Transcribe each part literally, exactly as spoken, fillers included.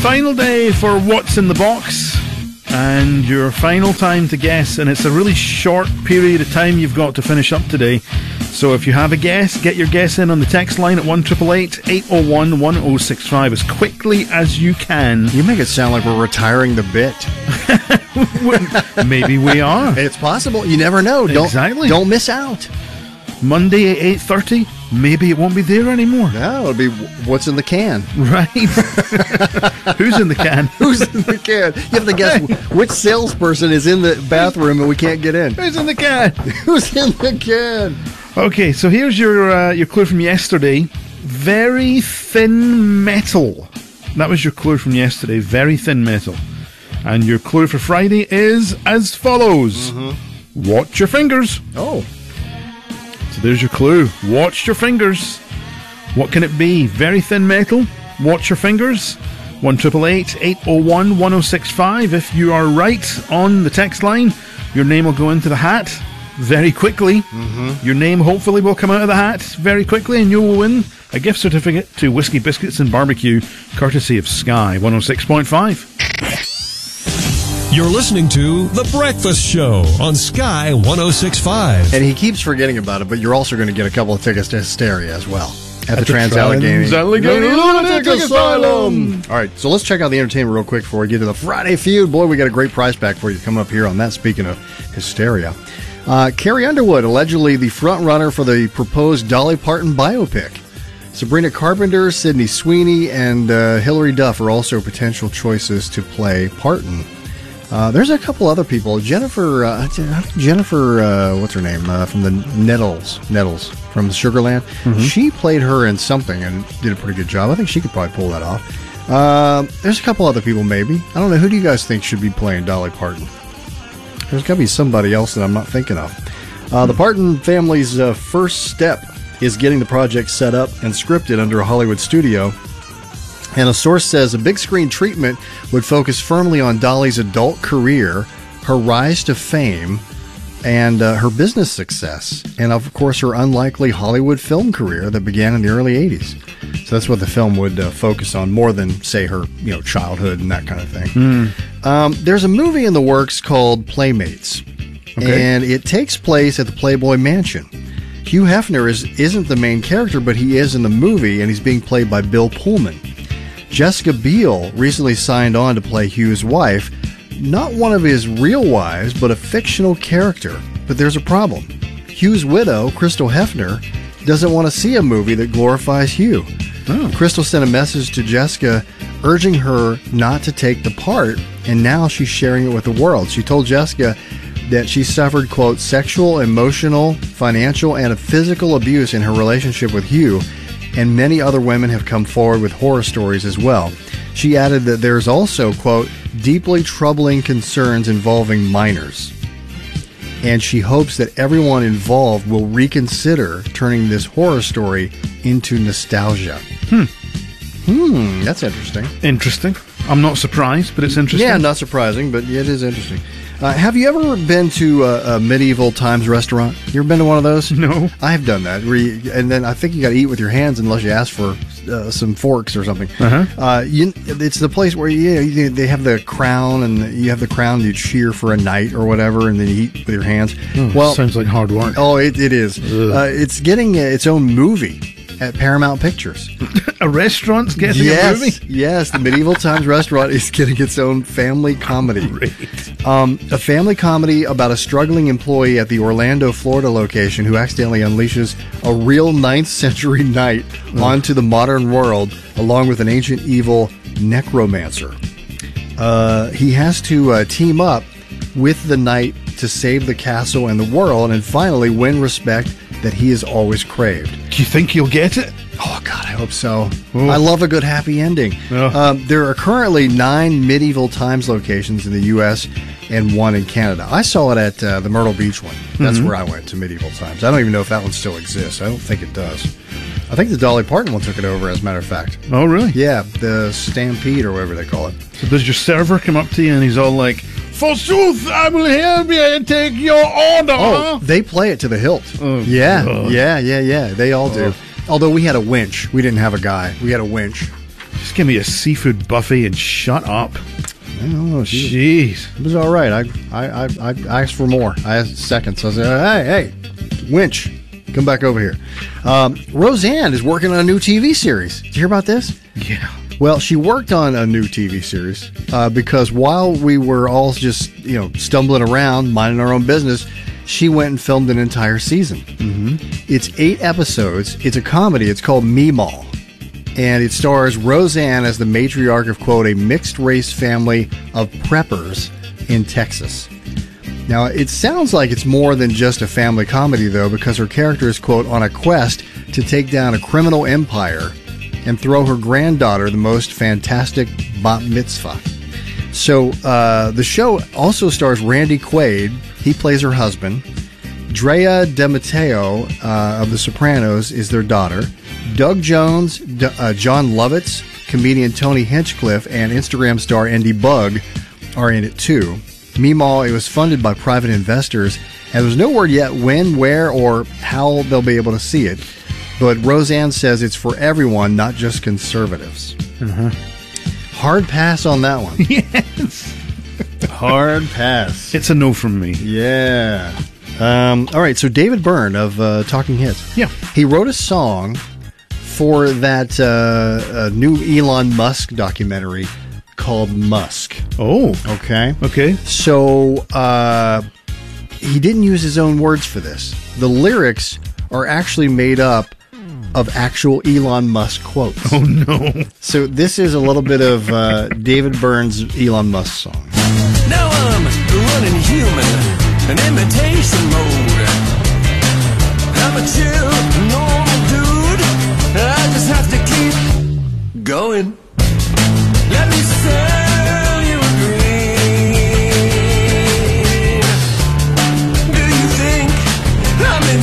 Final day for What's in the Box, and your final time to guess, and it's a really short period of time you've got to finish up today. So if you have a guess, get your guess in on the text line at one eight eight eight, eight oh one, one oh six five as quickly as you can. You make it sound like we're retiring the bit. Maybe we are. It's possible. You never know. Don't, exactly. Don't miss out. Monday at eight thirty, maybe it won't be there anymore. No, it'll be what's in the can. Right. Who's in the can? Who's in the can? You have to guess which salesperson is in the bathroom and we can't get in. Who's in the can? Who's in the can? Okay, so here's your uh, your clue from yesterday. Very thin metal. That was your clue from yesterday. Very thin metal. And your clue for Friday is as follows. Mm-hmm. Watch your fingers. Oh. So there's your clue. Watch your fingers. What can it be? Very thin metal. Watch your fingers. one eight eight, eight oh one, one oh six five. If you are right on the text line, your name will go into the hat very quickly. Mm-hmm. Your name hopefully will come out of the hat very quickly, and you will win a gift certificate to Whiskey Biscuits and Barbecue, courtesy of Sky one oh six point five. You're listening to The Breakfast Show on Sky one oh six point five. And he keeps forgetting about it, but you're also going to get a couple of tickets to Hysteria as well. At, At the, the Trans-Allegheny Trans-Allegheny Lunatic Lunatic Asylum. All right, so let's check out the entertainment real quick before we get to the Friday Feud. Boy, we got a great prize pack for you coming up here on that, speaking of Hysteria. Uh, Carrie Underwood, allegedly the front runner for the proposed Dolly Parton biopic. Sabrina Carpenter, Sydney Sweeney, and uh, Hilary Duff are also potential choices to play Parton. Uh, there's a couple other people. Jennifer, uh, Jennifer, uh, what's her name? Uh, from the Nettles, Nettles from Sugarland. Mm-hmm. She played her in something and did a pretty good job. I think she could probably pull that off. Uh, there's a couple other people, maybe. I don't know. Who do you guys think should be playing Dolly Parton? There's got to be somebody else that I'm not thinking of. Uh, the Parton family's uh, first step is getting the project set up and scripted under a Hollywood studio. And a source says a big screen treatment would focus firmly on Dolly's adult career, her rise to fame, and uh, her business success, and of course her unlikely Hollywood film career that began in the early eighties. So that's what the film would uh, focus on more than, say, her you know childhood and that kind of thing. Mm. Um, there's a movie in the works called Playmates, okay. And it takes place at the Playboy Mansion. Hugh Hefner is, isn't the main character, but he is in the movie, and he's being played by Bill Pullman. Jessica Biel recently signed on to play Hugh's wife, not one of his real wives, but a fictional character. But there's a problem. Hugh's widow, Crystal Hefner, doesn't want to see a movie that glorifies Hugh. Oh. Crystal sent a message to Jessica urging her not to take the part, and now she's sharing it with the world. She told Jessica that she suffered, quote, sexual, emotional, financial, and physical abuse in her relationship with Hugh, and many other women have come forward with horror stories as well. She added that there's also, quote, deeply troubling concerns involving minors. And she hopes that everyone involved will reconsider turning this horror story into nostalgia. Hmm. Hmm, that's interesting. Interesting. I'm not surprised, but it's interesting. Yeah, not surprising, but it is interesting. Uh, have you ever been to a, a medieval times restaurant? You ever been to one of those? No. I've done that. Where you, and then I think you got to eat with your hands unless you ask for uh, some forks or something. Uh-huh. Uh, you, it's the place where you, you, they have the crown, and you have the crown, you cheer for a knight or whatever, and then you eat with your hands. Oh, well, sounds like hard work. Oh, it, it is. Uh, it's getting uh, its own movie at Paramount Pictures. A restaurant's getting yes, a movie? Yes, the Medieval Times Restaurant is getting its own family comedy. Great. Um, a family comedy about a struggling employee at the Orlando, Florida location who accidentally unleashes a real ninth century knight oh. onto the modern world along with an ancient evil necromancer. Uh, he has to uh, team up with the knight to save the castle and the world and finally win respect that he has always craved. Do you think he'll get it? Oh, God, I hope so. Ooh. I love a good happy ending. Oh. Um, there are currently nine medieval times locations in the U S and one in Canada. I saw it at uh, the Myrtle Beach one. That's mm-hmm. where I went to medieval times. I don't even know if that one still exists. I don't think it does. I think the Dolly Parton one took it over, as a matter of fact. Oh, really? Yeah, the Stampede or whatever they call it. So does your server come up to you and he's all like, forsooth, I will help you and take your order. Oh, they play it to the hilt. Oh, yeah, God. yeah, yeah, yeah. They all do. Oh. Although we had a winch. We didn't have a guy. We had a winch. Just give me a seafood buffet and shut up. I don't know. Jeez. It was all right. I, I, I, I asked for more. I asked seconds. So I said, hey, hey, Winch, come back over here. Um, Roseanne is working on a new T V series. Did you hear about this? Yeah. Well, she worked on a new T V series uh, because while we were all just, you know, stumbling around, minding our own business, she went and filmed an entire season. Mm-hmm. It's eight episodes. It's a comedy. It's called Meemaw. And it stars Roseanne as the matriarch of, quote, a mixed-race family of preppers in Texas. Now, it sounds like it's more than just a family comedy, though, because her character is, quote, on a quest to take down a criminal empire and throw her granddaughter the most fantastic bat mitzvah. So, uh, the show also stars Randy Quaid. He plays her husband. Drea De Matteo uh, of The Sopranos is their daughter. Doug Jones, D- uh, John Lovitz, comedian Tony Hinchcliffe, and Instagram star Andy Bug are in it too. Meemaw, it was funded by private investors, and there's no word yet when, where, or how they'll be able to see it. But Roseanne says it's for everyone, not just conservatives. Uh-huh. Hard pass on that one. Yes. Hard pass. It's a no from me. Yeah. Um, all right, so David Byrne of uh, Talking Heads. Yeah. He wrote a song for that uh, uh, new Elon Musk documentary called Musk. Oh. Okay. Okay. So uh, he didn't use his own words for this. The lyrics are actually made up of actual Elon Musk quotes. Oh, no. So this is a little bit of uh, David Byrne's Elon Musk song. Now I'm running human, an imitation mode. I'm a chill, normal dude. I just have to keep going. Let me sell you a dream. Do you think I'm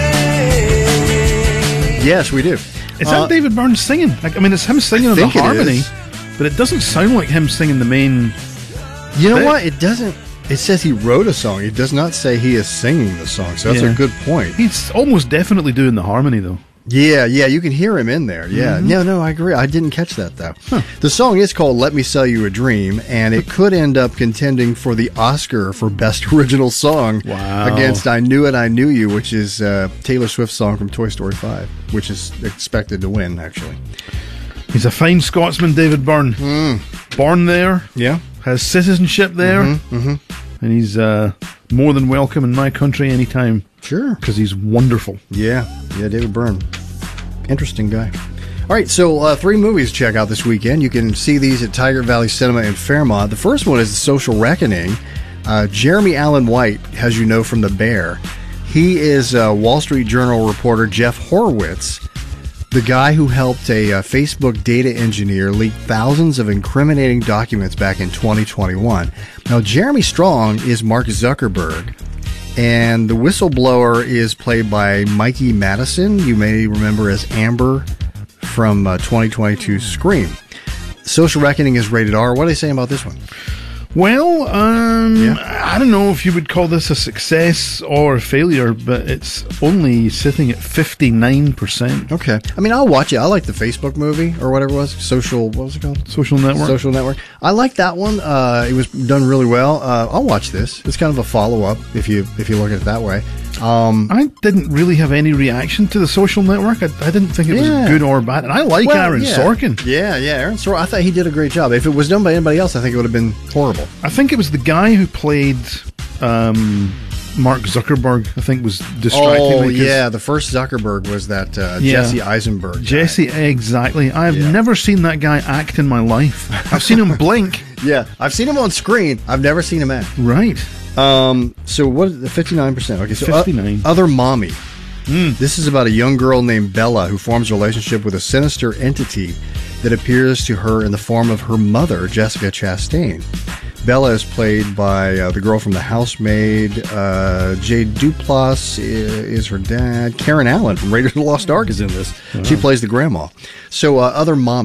insane? Yes, we do. Is Uh, that David Byrne singing? Like, I mean, it's him singing I in the think it harmony, is. but it doesn't sound like him singing the main. You know thing. what? It doesn't. It says he wrote a song. It does not say he is singing the song. So that's Yeah. a good point. He's almost definitely doing the harmony, though. Yeah, yeah, you can hear him in there. Yeah, Mm-hmm. no, no, I agree. I didn't catch that though. The song is called "Let Me Sell You a Dream," and it could end up contending for the Oscar for Best Original Song Wow. against "I Knew It, I Knew You," which is uh, Taylor Swift's song from Toy Story five, which is expected to win actually. He's a fine Scotsman, David Byrne. Mm. Born there, Yeah. has citizenship there, Mm-hmm, and he's uh, more than welcome in my country anytime Sure. because he's wonderful. Yeah, yeah, David Byrne. Interesting guy. All right, so uh, three movies to check out this weekend. You can see these at Tiger Valley Cinema in Fairmont. The first one is The Social Reckoning. Uh, Jeremy Allen White, as you know from The Bear, he is uh, Wall Street Journal reporter Jeff Horowitz, the guy who helped a uh, Facebook data engineer leak thousands of incriminating documents back in twenty twenty-one. Now, Jeremy Strong is Mark Zuckerberg, and the whistleblower is played by Mikey Madison. You may remember as Amber from uh, twenty twenty-two Scream. Social Reckoning is rated R. What are they saying about this one? Well, um, Yeah. I don't know if you would call this a success or a failure, but it's only sitting at fifty-nine percent. Okay. I mean, I'll watch it. I like the Facebook movie or whatever it was. Social, what was it called? Social Network. Social Network. I like that one. Uh, it was done really well. Uh, I'll watch this. It's kind of a follow-up if you if you look at it that way. Um, I didn't really have any reaction to the Social Network. I, I didn't think it Yeah. was good or bad. And I like well, Aaron yeah. Sorkin. Yeah, yeah. Aaron Sorkin. I thought he did a great job. If it was done by anybody else, I think it would have been horrible. I think it was the guy who played um, Mark Zuckerberg, I think was distracting Oh, me. 'cause yeah. The first Zuckerberg was that uh, Yeah. Jesse Eisenberg guy. Jesse, exactly. I've Yeah. never seen that guy act in my life. I've seen him blink. Yeah. I've seen him on screen. I've never seen him act. Right. Um, so what is the fifty-nine percent? Okay, so uh, fifty-nine. Other Mommy. This is about a young girl named Bella who forms a relationship with a sinister entity that appears to her in the form of her mother, Jessica Chastain. Bella is played by uh, the girl from The Housemaid. Uh, Jade Duplass i- is her dad. Karen Allen from Raiders of the Lost Ark is in this. She plays the grandma. So, uh, Other Mommy.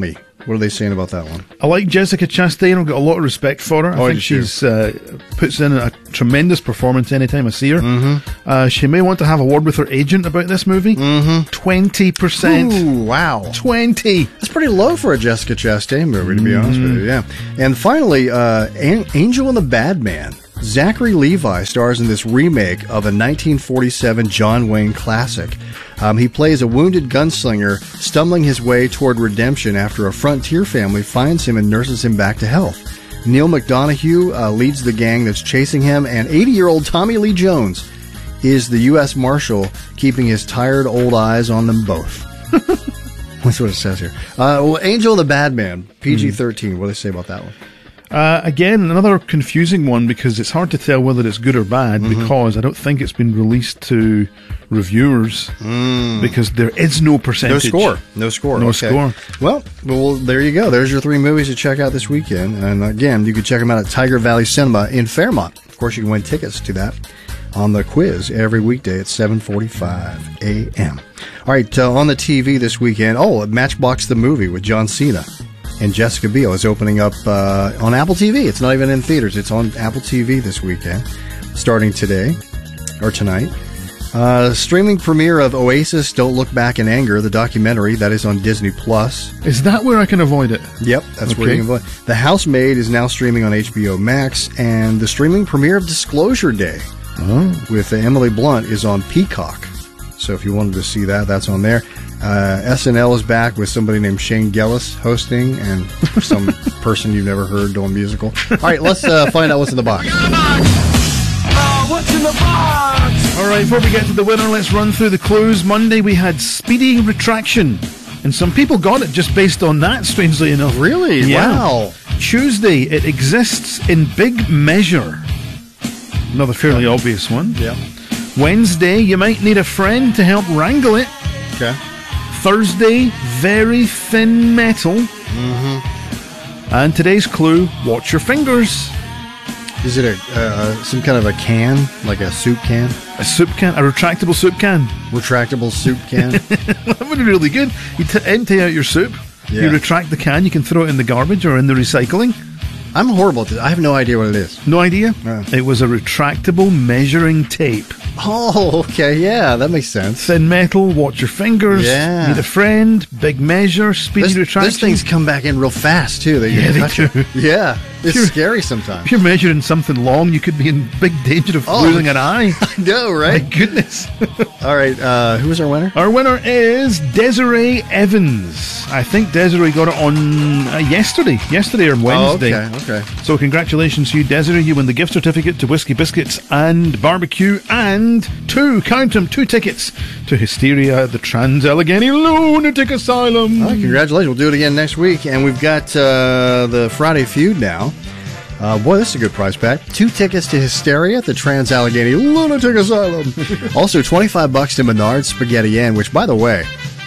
What are they saying about that one? I like Jessica Chastain. I've got a lot of respect for her. I Oh, think did you? she's uh, puts in a tremendous performance anytime I see her. Mm-hmm. Uh, she may want to have a word with her agent about this movie. Mm-hmm. twenty percent. Ooh, wow. twenty. That's pretty low for a Jessica Chastain movie, to be honest with you, yeah. And finally, uh, An- Angel and the Bad Man. Zachary Levi stars in this remake of a nineteen forty-seven John Wayne classic. Um, he plays a wounded gunslinger stumbling his way toward redemption after a frontier family finds him and nurses him back to health. Neil McDonough uh, leads the gang that's chasing him, and eighty-year-old Tommy Lee Jones is the U S Marshal, keeping his tired old eyes on them both. That's what it says here. Uh, well, Angel and the Bad Man, P G thirteen. What do they say about that one? Uh, again, another confusing one because it's hard to tell whether it's good or bad Mm-hmm. because I don't think it's been released to reviewers because there is no No percentage. score. No score. No okay. score. Well, well, there you go. There's your three movies to check out this weekend. And again, you can check them out at Tiger Valley Cinema in Fairmont. Of course, you can win tickets to that on the quiz every weekday at seven forty-five a.m. All right, uh, on the T V this weekend, oh, Matchbox the Movie with John Cena and Jessica Biel is opening up uh, on Apple T V. It's not even in theaters. It's on Apple T V this weekend, starting today or tonight. Uh, streaming premiere of Oasis, Don't Look Back in Anger, the documentary that is on Disney Plus. Is that where I can avoid it? Yep, that's where Okay. you can vote. The Housemaid is now streaming on H B O Max, and the streaming premiere of Disclosure Day Oh. with uh, Emily Blunt is on Peacock. So if you wanted to see that, that's on there. Uh, S N L is back with somebody named Shane Gillis hosting, and some person you've never heard doing musical. All right, let's uh, find out what's in the box. Oh, what's in the box? All right, before we get to the winner, let's run through the clues. Monday, we had Speedy Retraction, and some people got it just based on that, strangely enough. Really? Yeah. Wow. Tuesday, it exists in big measure. Another fairly obvious one. Yeah. Wednesday, you might need a friend to help wrangle it. Okay. Thursday, very thin metal. Mm-hmm. And today's clue, watch your fingers. Is it a uh, some kind of a can, like a soup can? A soup can, a retractable soup can. Retractable soup can? That would be really good. You t- empty out your soup, Yeah. you retract the can, you can throw it in the garbage or in the recycling. I'm horrible at this. I have no idea what it is. No idea? Yeah. It was a retractable measuring tape. Oh, okay. Yeah, that makes sense. Thin metal, watch your fingers, Yeah. need a friend, big measure, speedy This, retraction. this things come back in real fast, too. They, Yeah, they touch do. it. Yeah. It's Pure- scary sometimes. If you're measuring something long, you could be in big danger of Oh. losing an eye. No, My right? goodness. All right. Uh, who was our winner? Our winner is Desiree Evans. I think Desiree got it on uh, yesterday. Yesterday or Wednesday. Oh, okay. Okay. So congratulations to you, Desiree. You win the gift certificate to Whiskey Biscuits and Barbecue and two, count them, two tickets to Hysteria, the Trans-Allegheny Lunatic Asylum. All right, congratulations. We'll do it again next week. And we've got uh, the Friday Feud now. Uh, boy, this is a good prize pack. Two tickets to Hysteria, the Trans-Allegheny Lunatic Asylum. Also, twenty-five bucks to Menard Spaghetti Inn, which, by the way,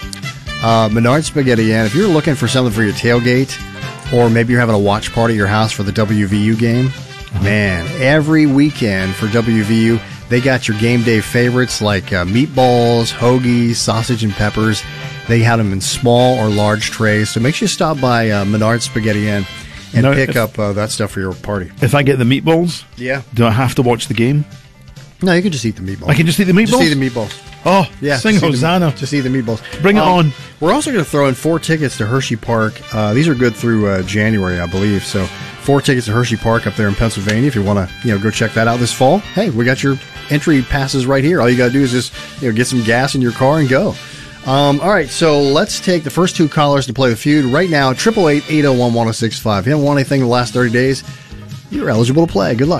uh, Menard Spaghetti Inn, if you're looking for something for your tailgate, or maybe you're having a watch party at your house for the W V U game, man, every weekend for W V U, they got your game day favorites like uh, meatballs, hoagies, sausage and peppers. They have them in small or large trays. So make sure you stop by uh, Menard Spaghetti Inn and Now, pick if- up uh, that stuff for your party. If I get the meatballs, Yeah. do I have to watch the game? No, you can just eat the meatballs. I can just eat the meatballs? Just eat the meatballs. Oh, Yeah. sing just eat the- Hosanna. just eat the meatballs. Bring it Um, on. We're also going to throw in four tickets to Hershey Park. Uh, these are good through uh, January, I believe. So four tickets to Hershey Park up there in Pennsylvania. If you want to, you know, go check that out this fall. Hey, we got your entry passes right here. All you got to do is just, you know, get some gas in your car and go. Um, all right, so let's take the first two callers to play the feud right now. eight eight eight, eight oh one, one oh six five. If you haven't won anything in the last thirty days, you're eligible to play. Good luck.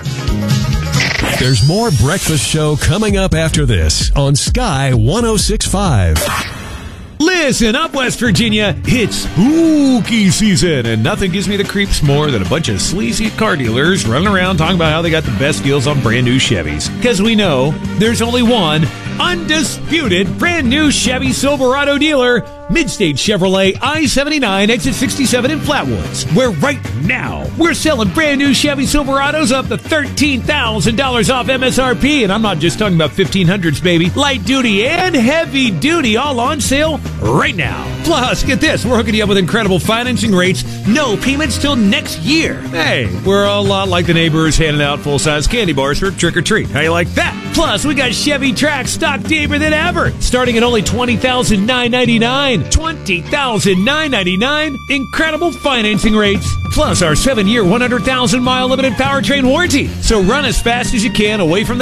There's more Breakfast Show coming up after this on Sky one oh six point five. Listen up, West Virginia. It's spooky season, and nothing gives me the creeps more than a bunch of sleazy car dealers running around talking about how they got the best deals on brand new Chevys. Because we know there's only one undisputed brand new Chevy Silverado dealer, Midstage Chevrolet I seventy-nine, exit sixty-seven in Flatwoods, where right now we're selling brand new Chevy Silverados up to thirteen thousand dollars off M S R P. And I'm not just talking about fifteen hundreds, baby. Light duty and heavy duty all on sale right now. Plus, get this, we're hooking you up with incredible financing rates, no payments till next year. Hey, we're a lot like the neighbors handing out full-size candy bars for trick-or-treat. How you like that? Plus, we got Chevy Trax stock deeper than ever, starting at only twenty thousand nine hundred ninety-nine dollars. twenty thousand nine hundred ninety-nine dollars. Incredible financing rates. Plus, our seven-year, one hundred thousand mile limited powertrain warranty. So run as fast as you can away from